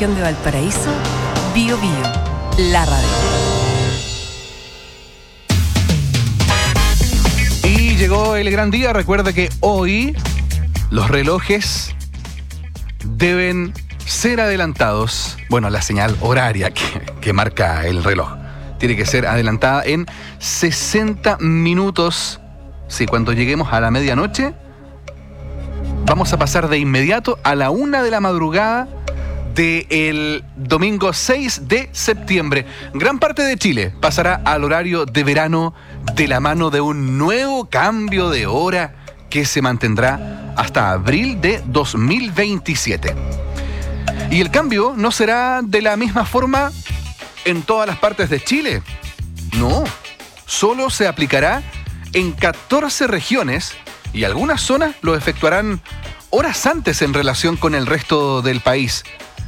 región de Valparaíso, Bío Bío, la radio. Y llegó el gran día. Recuerda que hoy los relojes deben ser adelantados. Bueno, la señal horaria que marca el reloj tiene que ser adelantada en 60 minutos. Sí, cuando lleguemos a la medianoche, vamos a pasar de inmediato a la 1 de la madrugada del domingo 6 de septiembre. Gran parte de Chile pasará al horario de verano de la mano de un nuevo cambio de hora que se mantendrá hasta abril de 2027. Y el cambio no será de la misma forma en todas las partes de Chile. No, solo se aplicará en 14 regiones y algunas zonas lo efectuarán horas antes en relación con el resto del país.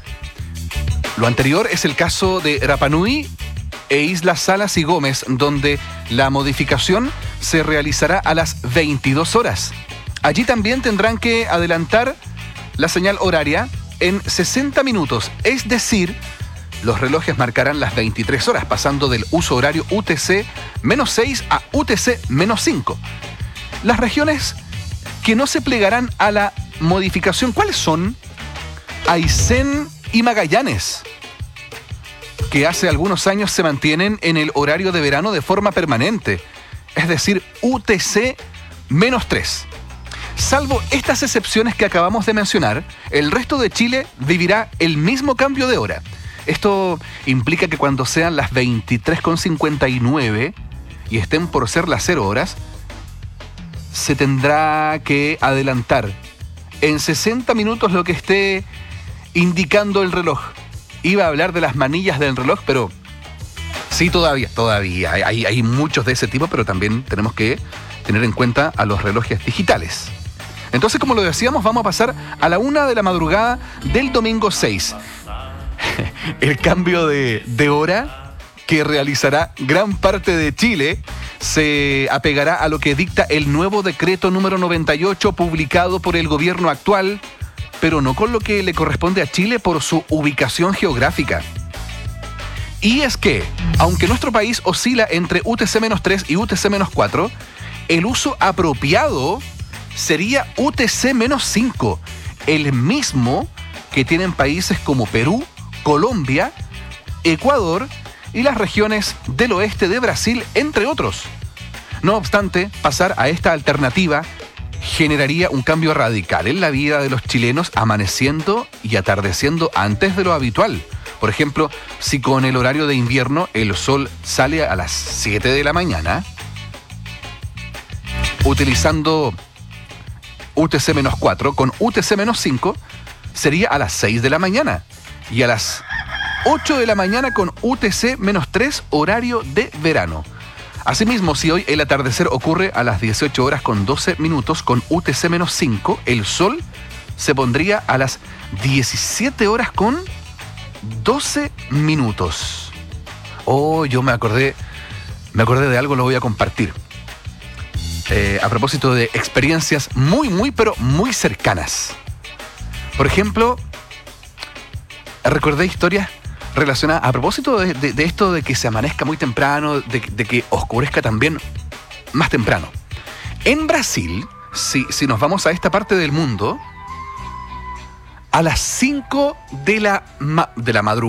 Lo anterior es el caso de Rapa Nui e Islas Salas y Gómez, donde la modificación se realizará a las 22 horas. Allí también tendrán que adelantar la señal horaria en 60 minutos, es decir, los relojes marcarán las 23 horas, pasando del uso horario UTC-6 a UTC-5. Las regiones que no se plegarán a la modificación, ¿cuáles son? Aysén y Magallanes, que hace algunos años se mantienen en el horario de verano de forma permanente, es decir, UTC-3. Salvo estas excepciones que acabamos de mencionar, el resto de Chile vivirá el mismo cambio de hora. Esto implica que cuando sean las 23:59 y estén por ser las 0 horas, se tendrá que adelantar en 60 minutos lo que esté indicando el reloj. Iba a hablar de las manillas del reloj, pero sí, todavía hay muchos de ese tipo, pero también tenemos que tener en cuenta a los relojes digitales. Entonces, como lo decíamos, vamos a pasar a la 1 de la madrugada del domingo 6. El cambio de hora que realizará gran parte de Chile se apegará a lo que dicta el nuevo decreto número 98 publicado por el gobierno actual, pero no con lo que le corresponde a Chile por su ubicación geográfica. Y es que, aunque nuestro país oscila entre UTC-3 y UTC-4, el uso apropiado sería UTC-5, el mismo que tienen países como Perú, Colombia, Ecuador y las regiones del oeste de Brasil, entre otros. No obstante, pasar a esta alternativa generaría un cambio radical en la vida de los chilenos, amaneciendo y atardeciendo antes de lo habitual. Por ejemplo, si con el horario de invierno el sol sale a las 7 de la mañana, utilizando UTC-4 con UTC-5 sería a las 6 de la mañana y a las 8 de la mañana con UTC-3 horario de verano. Asimismo, si hoy el atardecer ocurre a las 18 horas con 12 minutos con UTC-5, el sol se pondría a las 17 horas con 12 minutos. Oh, yo me acordé de algo, lo voy a compartir. A propósito de experiencias pero muy cercanas. Por ejemplo, recordé historias relacionadas a propósito de esto de que se amanezca muy temprano, de que oscurezca también más temprano. En Brasil, si nos vamos a esta parte del mundo, a las 5 de la madrugada,